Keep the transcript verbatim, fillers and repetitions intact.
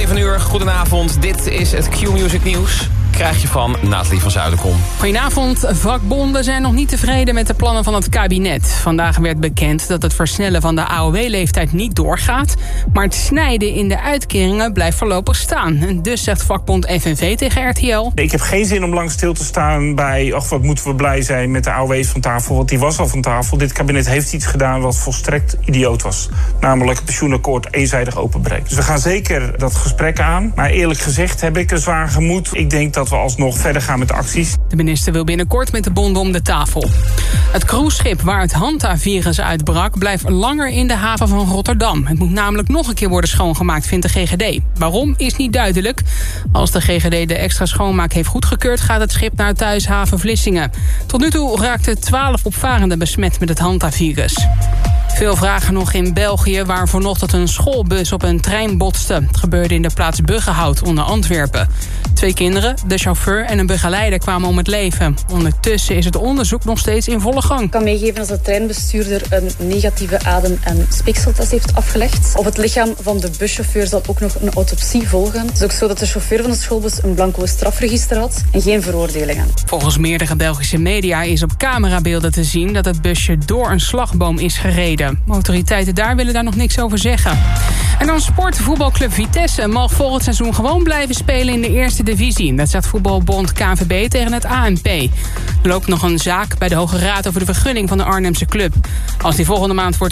zeven uur, goedenavond. Dit is het Q-Music nieuws. Krijg je van Nathalie van Zuiderkom. Goedenavond. Vakbonden zijn nog niet tevreden met de plannen van het kabinet. Vandaag werd bekend dat het versnellen van de A O W-leeftijd niet doorgaat. Maar het snijden in de uitkeringen blijft voorlopig staan. En dus zegt vakbond F N V tegen R T L. Ik heb geen zin om lang stil te staan bij... ach, wat moeten we blij zijn met de A O W's van tafel. Want die was al van tafel. Dit kabinet heeft iets gedaan wat volstrekt idioot was. Namelijk het pensioenakkoord eenzijdig openbreken. Dus we gaan zeker dat gesprek aan. Maar eerlijk gezegd heb ik een zwaar gemoed. Ik denk dat we alsnog verder gaan met de acties. De minister wil binnenkort met de bonden om de tafel. Het cruiseschip waar het Hanta-virus uitbrak blijft langer in de haven van Rotterdam. Het moet namelijk nog een keer worden schoongemaakt, vindt de G G D. Waarom is niet duidelijk. Als de G G D de extra schoonmaak heeft goedgekeurd, gaat het schip naar thuishaven Vlissingen. Tot nu toe raakten twaalf opvarenden besmet met het Hanta-virus. Veel vragen nog in België, waar vanochtend een schoolbus op een trein botste. Het gebeurde in de plaats Buggenhout onder Antwerpen. Twee kinderen, de chauffeur en een begeleider kwamen om het leven. Ondertussen is het onderzoek nog steeds in volle gang. Ik kan meegeven dat de treinbestuurder een negatieve adem- en speekseltest heeft afgelegd. Op het lichaam van de buschauffeur zal ook nog een autopsie volgen. Het is ook zo dat de chauffeur van de schoolbus een blanco strafregister had en geen veroordelingen. Volgens meerdere Belgische media is op camerabeelden te zien dat het busje door een slagboom is gereden. Autoriteiten daar willen daar nog niks over zeggen. En dan sport. Voetbalclub Vitesse mag volgend seizoen gewoon blijven spelen in de eerste divisie. Dat zegt voetbalbond K N V B tegen het A N P. Er loopt nog een zaak bij de Hoge Raad over de vergunning van de Arnhemse club. Als die volgende maand wordt